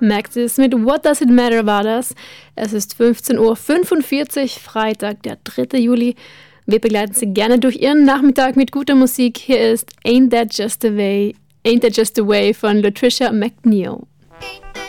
Maxis mit What Does It Matter About Us? Es ist 15:45 Uhr, Freitag, der 3. Juli. Wir begleiten Sie gerne durch Ihren Nachmittag mit guter Musik. Hier ist Ain't That Just the Way von Latricia McNeil.